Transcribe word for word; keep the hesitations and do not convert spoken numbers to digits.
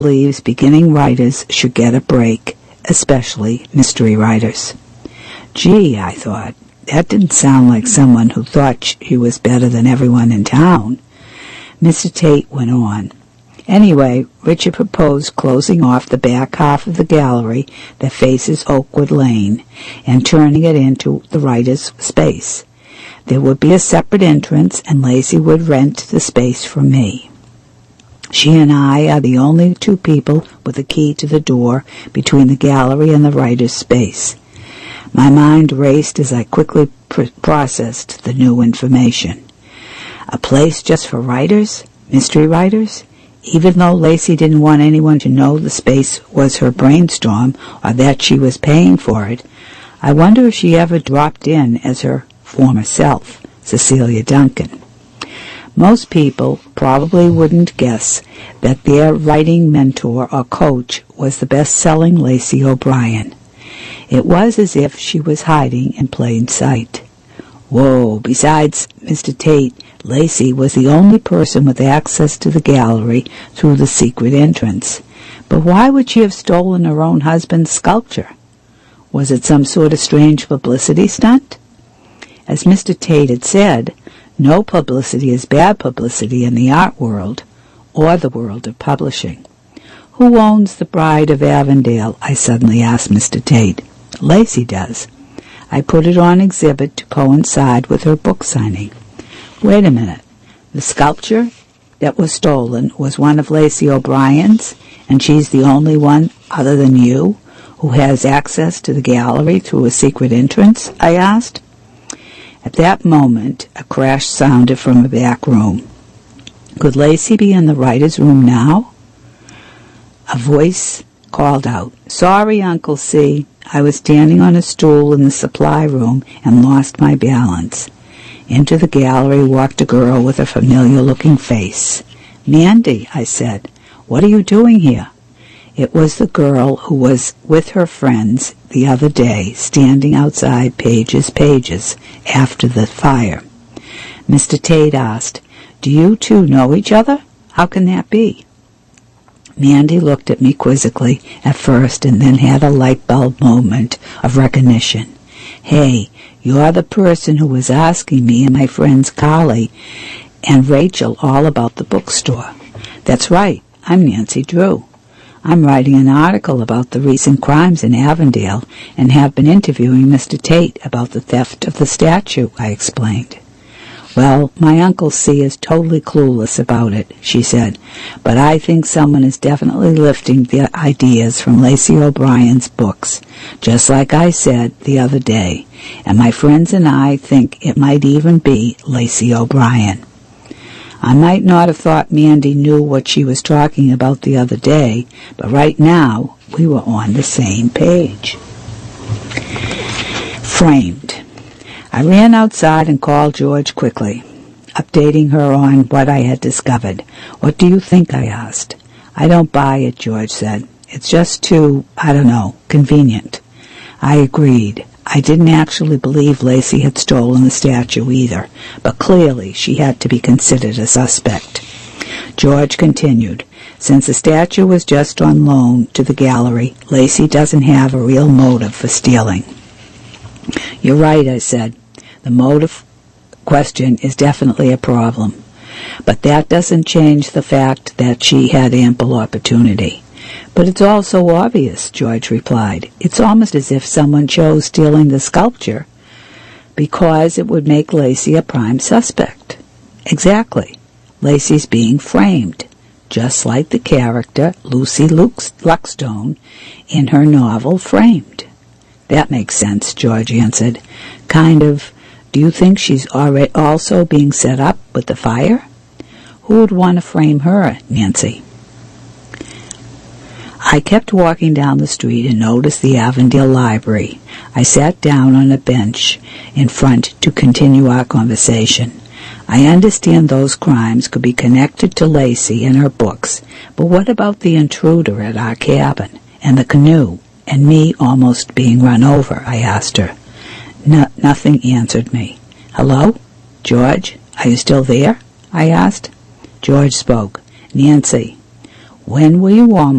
believes beginning writers should get a break, especially mystery writers. Gee, I thought, that didn't sound like someone who thought she was better than everyone in town. Mister Tate went on. Anyway, Richard proposed closing off the back half of the gallery that faces Oakwood Lane and turning it into the writer's space. There would be a separate entrance, and Lacey would rent the space from me. She and I are the only two people with a key to the door between the gallery and the writer's space. My mind raced as I quickly pr- processed the new information. A place just for writers? Mystery writers? Even though Lacey didn't want anyone to know the space was her brainstorm or that she was paying for it, I wonder if she ever dropped in as her former self, Cecilia Duncan. Most people probably wouldn't guess that their writing mentor or coach was the best-selling Lacey O'Brien. It was as if she was hiding in plain sight. Whoa, besides Mister Tate, Lacey was the only person with access to the gallery through the secret entrance. But why would she have stolen her own husband's sculpture? Was it some sort of strange publicity stunt? As Mister Tate had said, no publicity is bad publicity in the art world or the world of publishing. Who owns The Bride of Avondale? I suddenly asked Mister Tate. Lacey does. I put it on exhibit to coincide with her book signing. Wait a minute. The sculpture that was stolen was one of Lacey O'Brien's, and she's the only one other than you who has access to the gallery through a secret entrance? I asked. At that moment, a crash sounded from a back room. Could Lacey be in the writer's room now? A voice called out, "Sorry, Uncle C. I was standing on a stool in the supply room and lost my balance." Into the gallery walked a girl with a familiar-looking face. "Mandy," I said, "what are you doing here?" It was the girl who was with her friends the other day, standing outside Page's Pages after the fire. Mister Tate asked, "Do you two know each other? How can that be?" Mandy looked at me quizzically at first and then had a light bulb moment of recognition. "Hey, you're the person who was asking me and my friends Carly and Rachel all about the bookstore." "That's right. I'm Nancy Drew. I'm writing an article about the recent crimes in Avondale and have been interviewing Mister Tate about the theft of the statue," I explained. "Well, my Uncle C is totally clueless about it," she said, "but I think someone is definitely lifting the ideas from Lacey O'Brien's books, just like I said the other day, and my friends and I think it might even be Lacey O'Brien." I might not have thought Mandy knew what she was talking about the other day, but right now we were on the same page. Framed. I ran outside and called George quickly, updating her on what I had discovered. "What do you think?" I asked. "I don't buy it," George said. "It's just too, I don't know, convenient." I agreed. I didn't actually believe Lacey had stolen the statue either, but clearly she had to be considered a suspect. George continued, "Since the statue was just on loan to the gallery, Lacey doesn't have a real motive for stealing." "You're right," I said. "The motive question is definitely a problem. But that doesn't change the fact that she had ample opportunity." "But it's all so obvious," George replied. "It's almost as if someone chose stealing the sculpture because it would make Lacey a prime suspect." "Exactly. Lacey's being framed, just like the character Lucy Lux- Luckstone in her novel Framed." "That makes sense," George answered. "Kind of. Do you think she's already also being set up with the fire?" "Who would want to frame her, Nancy?" I kept walking down the street and noticed the Avondale Library. I sat down on a bench in front to continue our conversation. I understand those crimes could be connected to Lacey and her books, but what about the intruder at our cabin, and the canoe, and me almost being run over? I asked her. No, nothing answered me. "Hello? George, are you still there?" I asked. George spoke. "Nancy, When will you warm